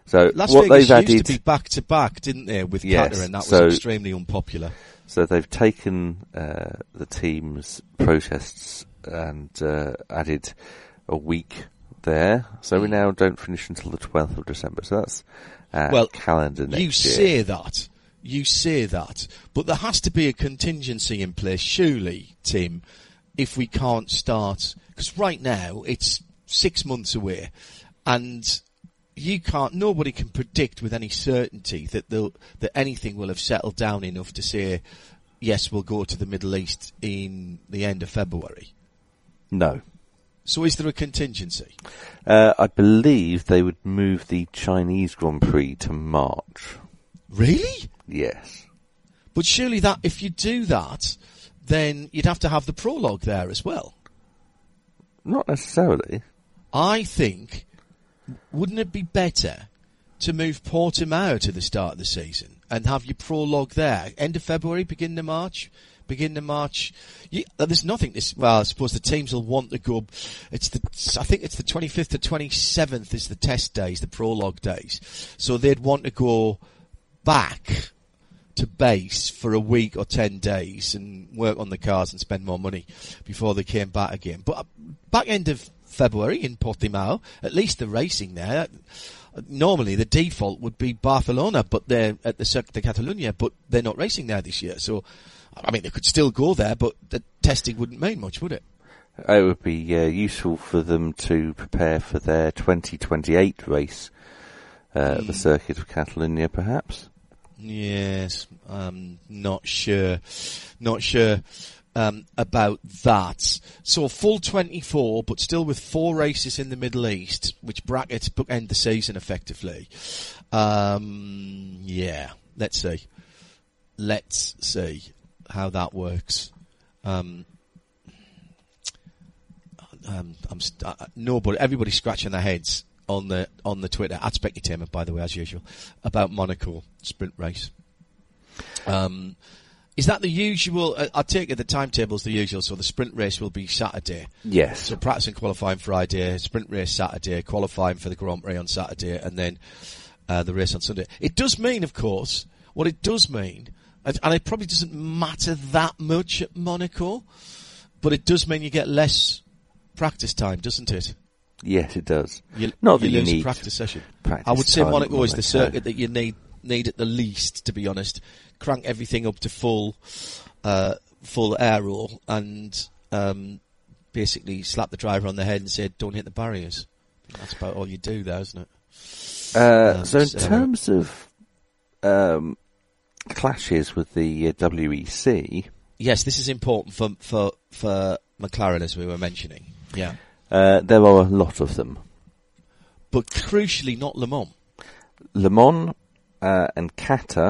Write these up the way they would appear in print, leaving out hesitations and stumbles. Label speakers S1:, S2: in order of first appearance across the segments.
S1: So
S2: Las
S1: what
S2: Vegas
S1: they've
S2: used to be back to back, didn't they, with Qatar, and that was extremely unpopular.
S1: So they've taken the team's protests and added a week there. So we now don't finish until the 12th of December. So that's calendar next year.
S2: You say that, but there has to be a contingency in place, surely, Tim, if we can't start, because right now it's 6 months away, and nobody can predict with any certainty that anything will have settled down enough to say, yes, we'll go to the Middle East in the end of February.
S1: No.
S2: So is there a contingency?
S1: I believe they would move the Chinese Grand Prix to March.
S2: Really?
S1: Yes.
S2: But surely that, if you do that, then you'd have to have the prologue there as well.
S1: Not necessarily.
S2: I think, wouldn't it be better to move Portimao to the start of the season and have your prologue there? End of February, beginning of March? There's nothing I suppose the teams will want to go. I think it's the 25th to 27th is the test days, the prologue days. So they'd want to go back to base for a week or 10 days and work on the cars and spend more money before they came back again. But back end of February in Portimao, at least the racing there. Normally the default would be Barcelona, but they're at the Circuit de Catalunya, but they're not racing there this year. So, I mean, they could still go there, but the testing wouldn't mean much, would it?
S1: It would be useful for them to prepare for their 2028 race, the Circuit of Catalunya, perhaps.
S2: Yes, not sure about that. So full 24, but still with 4 races in the Middle East, which brackets bookend the season effectively. Yeah, let's see how that works. Everybody's scratching their heads on the Twitter at Specutainment, by the way, as usual, about Monaco sprint race. Is that the usual? I take it the timetable's the usual, so the sprint race will be Saturday.
S1: Yes.
S2: So practice and qualifying Friday, sprint race Saturday, qualifying for the Grand Prix on Saturday, and then the race on Sunday. It does mean, of course, what it does mean, and it probably doesn't matter that much at Monaco, but it does mean you get less practice time, doesn't it?
S1: Yes, it does.
S2: Not that you lose a practice session.
S1: Practice
S2: I would say Monaco is the circuit
S1: time.
S2: that you need at the least, to be honest. Crank everything up to full aero and basically slap the driver on the head and say, "Don't hit the barriers." That's about all you do there, isn't it?
S1: So in terms of clashes with the WEC,
S2: yes, this is important for McLaren, as we were mentioning. Yeah,
S1: there are a lot of them,
S2: but crucially not Le Mans.
S1: Le Mans and Qatar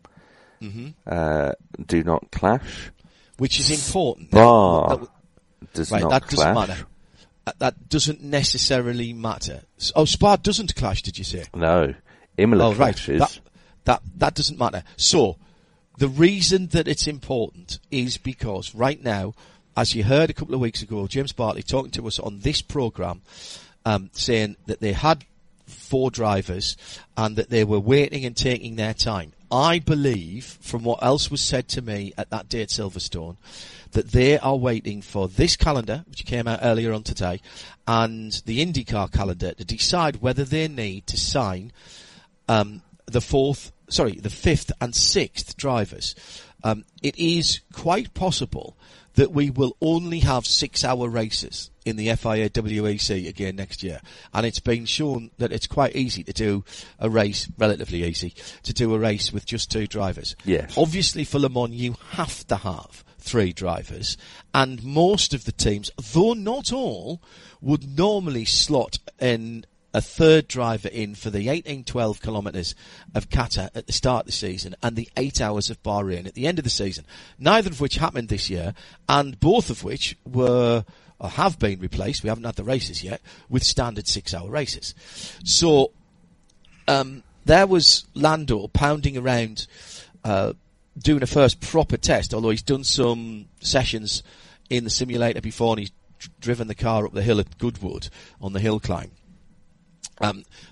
S1: do not clash,
S2: which is important.
S1: Spa does not
S2: that
S1: clash.
S2: Doesn't matter. That doesn't necessarily matter. Oh, Spa doesn't clash, did you say?
S1: No, Imola clashes.
S2: Right. That doesn't matter. So, the reason that it's important is because right now, as you heard a couple of weeks ago, James Bartley talking to us on this programme, saying that they had 4 drivers and that they were waiting and taking their time. I believe, from what else was said to me at that day at Silverstone, that they are waiting for this calendar, which came out earlier on today, and the IndyCar calendar to decide whether they need to sign the 5th and 6th drivers. It is quite possible that we will only have 6-hour races in the FIA WEC again next year. And it's been shown that it's quite easy to do a race, relatively easy, to do a race with just 2 drivers.
S1: Yes.
S2: Obviously for Le Mans you have to have 3 drivers, and most of the teams, though not all, would normally slot in a 3rd driver in for the 12 kilometres of Qatar at the start of the season and the 8 hours of Bahrain at the end of the season. Neither of which happened this year, and both of which were or have been replaced, we haven't had the races yet, with standard 6-hour races. So there was Lando pounding around doing a first proper test, although he's done some sessions in the simulator before and he's driven the car up the hill at Goodwood on the hill climb.